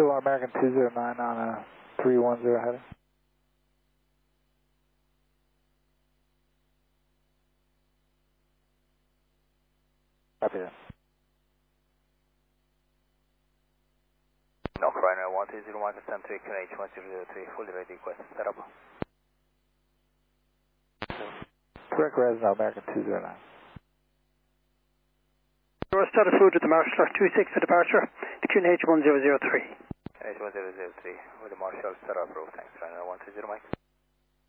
still American 209 on a 310 heading. Copy that. No, Rhino 1201 to 3 QNH 1003, fully ready, request set up. Correct Resno, American 209. Started food with the Marshall 26 for departure, to QNH 1003. QNH 1003, with the Marshall set up, bro. Thanks, Rhino 120 Mike.